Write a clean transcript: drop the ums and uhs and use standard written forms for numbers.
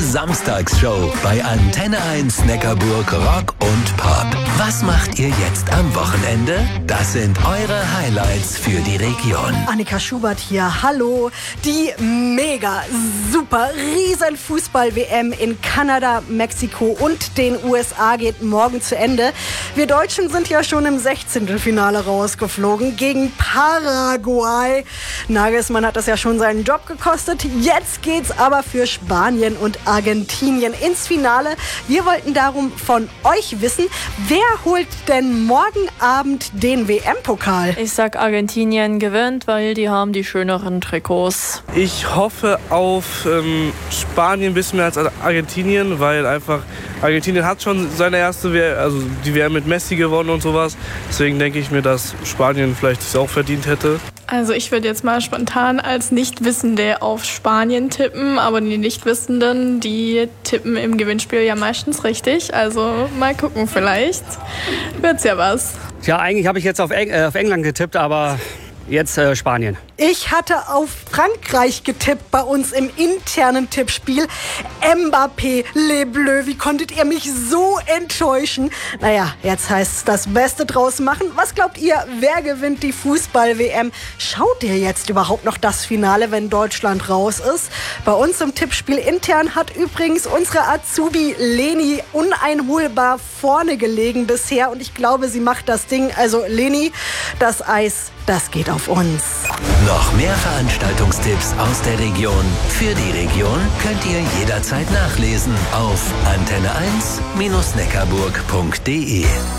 Samstagsshow bei Antenne 1 Neckarburg Rock und Pop. Was macht ihr jetzt am Wochenende? Das sind eure Highlights für die Region. Annika Schubert hier, hallo. Die mega, super, riesen Fußball-WM in Kanada, Mexiko und den USA geht morgen zu Ende. Wir Deutschen sind ja schon im 16. Finale rausgeflogen gegen Paraguay. Nagelsmann hat das ja schon seinen Job gekostet. Jetzt geht's aber für Spanien und Argentinien ins Finale. Wir wollten darum von euch wissen, wer holt denn morgen Abend den WM-Pokal? Ich sag, Argentinien gewinnt, weil die haben die schöneren Trikots. Ich hoffe auf Spanien ein bisschen mehr als Argentinien, weil einfach Argentinien hat schon seine erste die WM mit Messi gewonnen und sowas. Deswegen denke ich mir, dass Spanien vielleicht es auch verdient hätte. Also ich würde jetzt mal spontan als Nichtwissende auf Spanien tippen, aber die Nichtwissenden, die tippen im Gewinnspiel ja meistens richtig. Also mal gucken, vielleicht wird's ja was. Ja, eigentlich habe ich jetzt auf England getippt, aber jetzt Spanien. Ich hatte auf Frankreich getippt bei uns im internen Tippspiel. Mbappé, Les Bleus, wie konntet ihr mich so enttäuschen? Naja, jetzt heißt es das Beste draus machen. Was glaubt ihr, wer gewinnt die Fußball-WM? Schaut ihr jetzt überhaupt noch das Finale, wenn Deutschland raus ist? Bei uns im Tippspiel intern hat übrigens unsere Azubi Leni uneinholbar vorne gelegen bisher. Und ich glaube, sie macht das Ding. Also Leni, das Eis, das geht auf uns. Noch mehr Veranstaltungstipps aus der Region. Für die Region könnt ihr jederzeit nachlesen auf antenne1-neckarburg.de.